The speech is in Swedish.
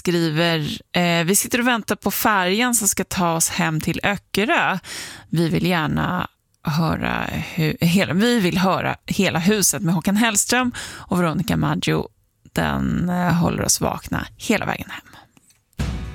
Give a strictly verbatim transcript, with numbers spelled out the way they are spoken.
skriver, eh, vi sitter och väntar på färjan som ska ta oss hem till Öckerö. Vi vill gärna höra hu- hela, vi vill höra hela huset med Håkan Hellström och Veronica Maggio. Den eh, håller oss vakna hela vägen hem.